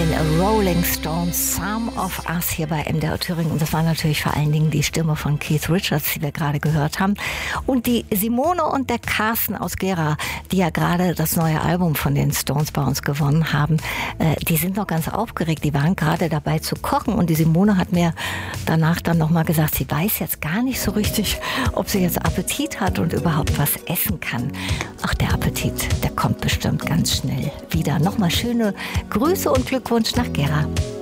den Rolling Stones, Some of Us hier bei MDR Thüringen. Und das war natürlich vor allen Dingen die Stimme von Keith Richards, die wir gerade gehört haben. Und die Simone und der Carsten aus Gera, die ja gerade das neue Album von den Stones bei uns gewonnen haben, die sind noch ganz aufgeregt. Die waren gerade dabei zu kochen. Und die Simone hat mir danach dann nochmal gesagt, sie weiß jetzt gar nicht so richtig, ob sie jetzt Appetit hat und überhaupt was essen kann. Ach, der Appetit, der kommt bestimmt ganz schnell wieder. Nochmal schöne Grüße und Glückwunsch nach Gera.